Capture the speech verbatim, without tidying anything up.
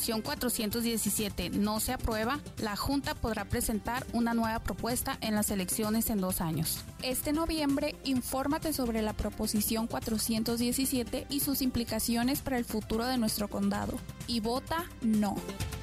proposición cuatrocientos diecisiete no se aprueba, la Junta podrá presentar una nueva propuesta en las elecciones en dos años. Este noviembre, infórmate sobre la proposición cuatrocientos diecisiete y sus implicaciones para el futuro de nuestro condado. Y vota no.